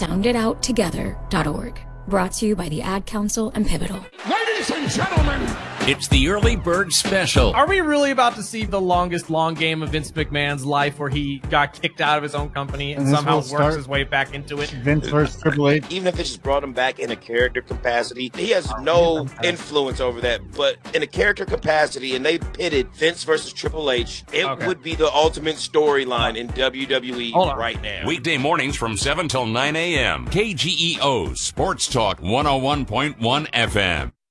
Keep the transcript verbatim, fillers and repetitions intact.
sound it out together dot org. Brought to you by the Ad Council and Pivotal. Ladies and gentlemen, it's the Early Bird Special. Are we really about to see the longest long game of Vince McMahon's life where he got kicked out of his own company and, and somehow works his way back into it? Vince versus Triple H. Even if it just brought him back in a character capacity, he has no influence over that. But in a character capacity, and they pitted Vince versus Triple H, it okay. would be the ultimate storyline in W W E right now. Weekday mornings from seven till nine a.m. K G E O Sports Talk one oh one point one F M.